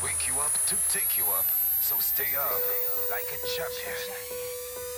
Wake you up to take you up. So stay up like a champion.